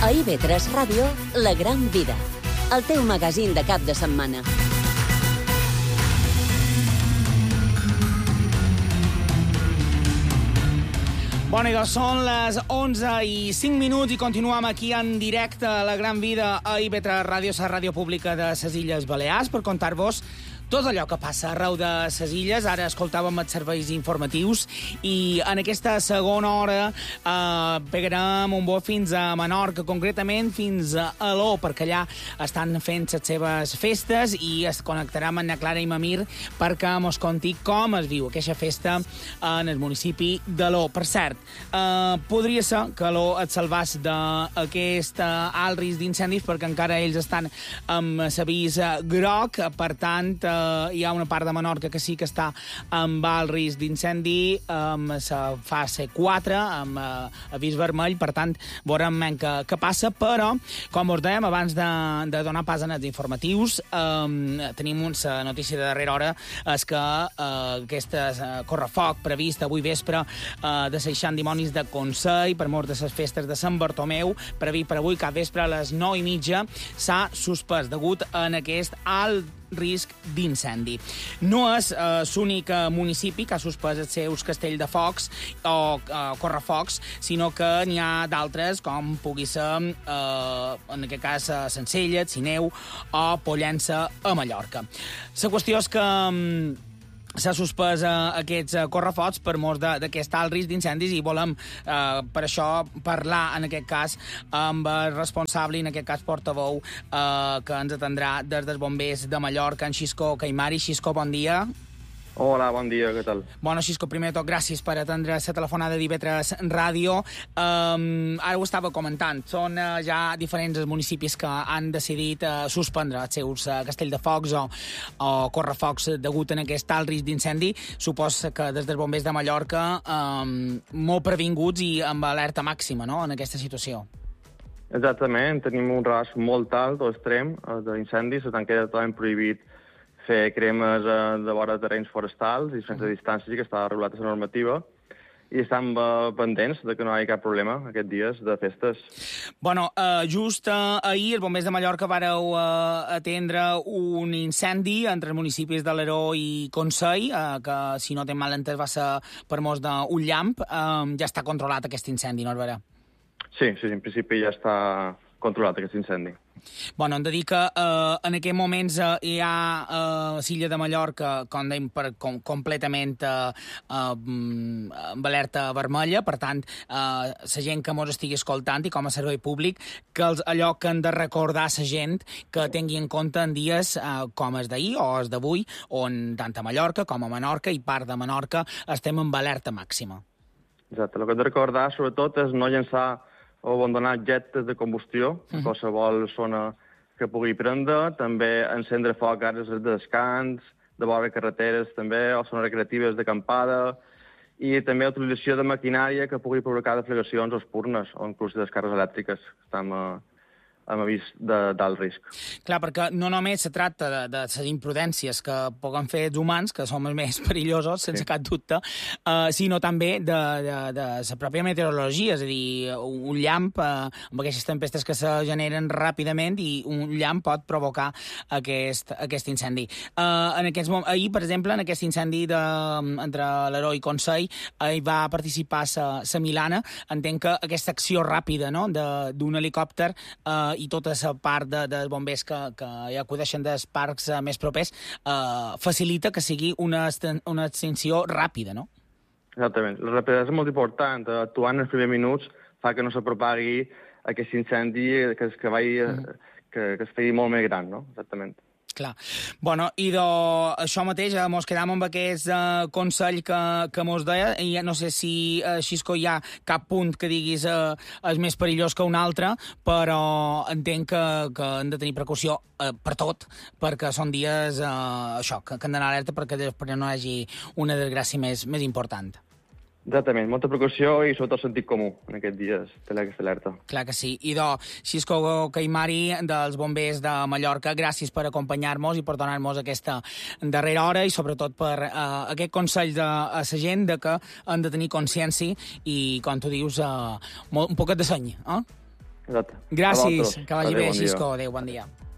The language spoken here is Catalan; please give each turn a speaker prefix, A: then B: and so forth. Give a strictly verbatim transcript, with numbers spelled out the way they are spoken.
A: A I V tres Ràdio, La Gran Vida, el teu magazín de cap de setmana.
B: Bona, i doncs són les onze i cinc minuts i continuem aquí en directe a La Gran Vida a I V tres Ràdio, la ràdio pública de les Illes Balears, per contar-vos tot allò que passa arreu de les illes. Ara escoltàvem els serveis informatius i en aquesta segona hora eh, pegarem un bot fins a Menorca, concretament fins a Aló, perquè allà estan fent les seves festes i es connectarem amb na Clara i Mamir perquè mos conti com es viu aquesta festa en el municipi d'Aló. Per cert, eh, podria ser que Aló et salvàs d'aquest alt risc d'incendis perquè encara ells estan amb l'avís groc, per tant, eh, hi ha una part de Menorca que sí que està amb el risc d'incendi, amb la fase quatre, amb uh, avís vermell, per tant, veurem què, què passa, però, com us dèiem, abans de, de donar pas en els informatius, um, tenim una notícia de darrera hora, és que uh, aquesta uh, correfoc previst avui vespre uh, de seixanta dimonis de Consell per mort de les festes de Sant Bartomeu, previst per avui cap vespre a les nou i mitja, s'ha suspès degut en aquest alt risc d'incendi. No és eh, l'únic municipi que ha suspès els seus castell de focs o eh, correfocs, sinó que n'hi ha d'altres, com pugui ser, eh, en aquest cas, a Sencelles, Sineu o Pollença a Mallorca. La qüestió és que s'ha suspès eh, aquests eh, correfocs per mort d'aquest alt risc d'incendis i volem eh, per això parlar en aquest cas amb el responsable i en aquest cas portaveu eh, que ens atendrà des dels bombers de Mallorca, en Xisco Caimari. Xisco, bon dia.
C: Hola, bon dia, què tal?
B: Bueno, Xisco, primer de tot, gràcies per atendre la telefonada d'I V tres Ràdio. Um, ara ho estava comentant, són uh, ja diferents els municipis que han decidit uh, suspendre els seus uh, castell de focs o, o correfocs degut a aquest alt risc d'incendi. Suposo que des dels bombers de Mallorca um, molt previnguts i amb alerta màxima, no?, en aquesta situació.
C: Exactament, tenim un rasc molt alt o extrem d'incendis, per tant queda totalment prohibit fer cremes eh, de vora de terrenys forestals i sense distància, que està regulat a la normativa, i estem eh, pendents de que no hi hagi cap problema aquests dies de festes.
B: Bueno, eh, just eh, ahir els bombers de Mallorca vareu eh, atendre un incendi entre els municipis d'Alaró i Consell, eh, que, si no tinc mal entès, va ser per mos d'un llamp. Eh, ja està controlat aquest incendi, no, Albera?
C: Sí, sí, en principi ja està controlat aquest incendi.
B: Bueno, hem de dir que eh, en aquests moments eh, hi ha eh, l'illa de Mallorca, com dèiem, per, com, completament eh, eh, amb alerta vermella, per tant, eh, la gent que ens estigui escoltant i com a servei públic, que els, allò que han de recordar la gent que tingui en compte en dies eh, com els d'ahir o els d'avui, on tant a Mallorca com a Menorca i part de Menorca estem amb alerta màxima.
C: Exacte, el que hem de recordar, sobretot, és no llençar o abandonar objectes de combustió, uh -huh. qualsevol zona que pugui prendre, també encendre foc a àrees de descans, de vora carreteres també, o zones recreatives d'acampada, i també utilització de maquinària que pugui provocar deflagracions o espurnes, o inclús descàrregues elèctriques, que estan a, amb avís d'alt risc.
B: Clar, perquè no només se tracta de, de les imprudències que poden fer els humans, que som els més perillosos, sense sí. cap dubte, uh, sinó també de, de, de la pròpia meteorologia, és a dir, un llamp, uh, amb aquestes tempestes que se generen ràpidament, i un llamp pot provocar aquest, aquest incendi. Uh, en aquests, ahir, per exemple, en aquest incendi de, entre l'Alaró i Consell, hi va participar la Milana. Entenc que aquesta acció ràpida, no?, d'un helicòpter uh, i tota la part de, de bombers que, que hi acudeixen dels parcs uh, més propers uh, facilita que sigui una, una extinció ràpida, no?
C: Exactament. La rapidesa és molt important. Actuar en els primers minuts fa que no se propagui aquest incendi, que, que, vagi, mm. que, que es faci molt més gran, no? Exactament.
B: Clar. Bueno, i de això mateix, eh, mos quedam amb aquest eh, consell que, que mos deia, i no sé si, eh, Xisco, hi ha cap punt que diguis eh, és més perillós que un altre, però entenc que, que hem de tenir precaució eh, per tot, perquè són dies, eh, això, que, que han d'anar alerta perquè després no hi hagi una desgràcia més, més important.
C: Exactament, molta precaució i sobretot sentit comú en aquests dies de aquesta alerta.
B: Clar que sí. I de Xisco Caimari, dels bombers de Mallorca, gràcies per acompanyar-nos i per donar-nos aquesta darrera hora i sobretot per eh, aquest consell de, a la gent de que han de tenir consciència i, com tu dius, eh, molt, un poquet de seny, eh?
C: Exacte.
B: Gràcies,
C: A
B: que vagi
C: Adéu,
B: bé,
C: bon dia.
B: Xisco. Adéu, bon dia.